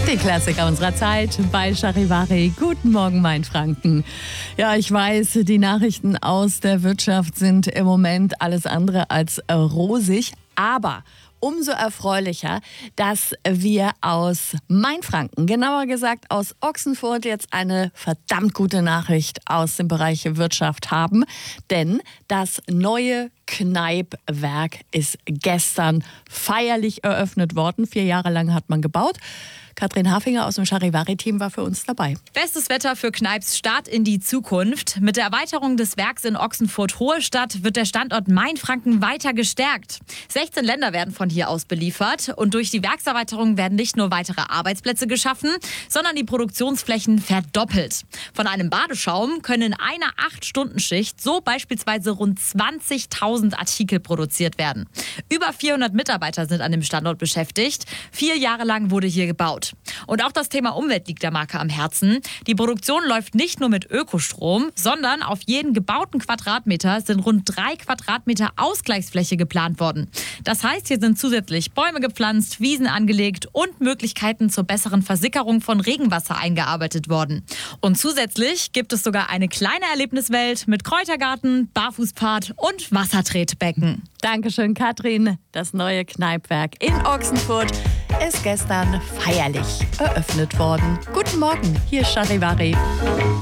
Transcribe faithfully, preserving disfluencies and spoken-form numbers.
Die Klassiker unserer Zeit bei Charivari. Guten Morgen, Mainfranken. Ja, ich weiß, die Nachrichten aus der Wirtschaft sind im Moment alles andere als rosig, aber umso erfreulicher, dass wir aus Mainfranken, genauer gesagt aus Ochsenfurt, jetzt eine verdammt gute Nachricht aus dem Bereich Wirtschaft haben. Denn das neue Kneipwerk ist gestern feierlich eröffnet worden. Vier Jahre lang hat man gebaut. Katrin Hafinger aus dem Charivari-Team war für uns dabei. Bestes Wetter für Kneips Start in die Zukunft. Mit der Erweiterung des Werks in Ochsenfurt-Hohestadt wird der Standort Mainfranken weiter gestärkt. sechzehn Länder werden von hier aus beliefert. Und durch die Werkserweiterung werden nicht nur weitere Arbeitsplätze geschaffen, sondern die Produktionsflächen verdoppelt. Von einem Badeschaum können in einer acht Stunden Schicht so beispielsweise rund zwanzigtausend Artikel produziert werden. Über vierhundert Mitarbeiter sind an dem Standort beschäftigt. Vier Jahre lang wurde hier gebaut. Und auch das Thema Umwelt liegt der Marke am Herzen. Die Produktion läuft nicht nur mit Ökostrom, sondern auf jeden gebauten Quadratmeter sind rund drei Quadratmeter Ausgleichsfläche geplant worden. Das heißt, hier sind zusätzlich Bäume gepflanzt, Wiesen angelegt und Möglichkeiten zur besseren Versickerung von Regenwasser eingearbeitet worden. Und zusätzlich gibt es sogar eine kleine Erlebniswelt mit Kräutergarten, Barfußpfad und Wassertretbecken. Dankeschön, Katrin. Das neue Kneipwerk in Ochsenfurt ist gestern feierlich eröffnet worden. Guten Morgen, hier ist Charivari.